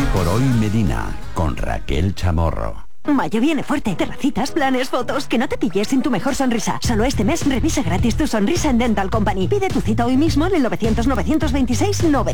Por hoy Medina, con Raquel Chamorro. Mayo viene fuerte. Terracitas, planes, fotos. Que no te pilles sin tu mejor sonrisa. Solo este mes revisa gratis tu sonrisa en Dental Company. Pide tu cita hoy mismo en el 900 926 900.